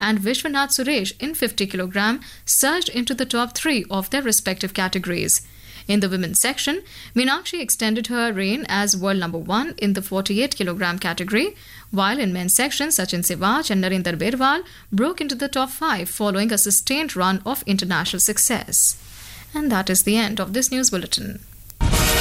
and Vishwanath Suresh in 50 kg surged into the top 3 of their respective categories. In the women's section, Meenakshi extended her reign as world number 1 in the 48 kg category, while in men's section, Sachin Sivach and Narinder Berwal broke into the top 5 following a sustained run of international success. And that is the end of this news bulletin.